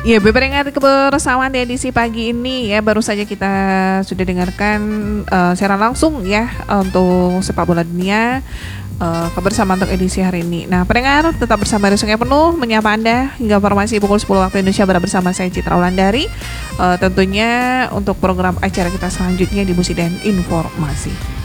Ya, beringat kebersamaan di edisi pagi ini ya, baru saja kita sudah dengarkan secara langsung ya untuk sepak bola dunia, kebersamaan untuk edisi hari ini. Nah, pendengar tetap bersama Radio Sungai Penuh menyapa Anda hingga informasi pukul 10 waktu Indonesia Barat bersama saya Citra Wulandari. Tentunya untuk program acara kita selanjutnya di Musik dan Informasi.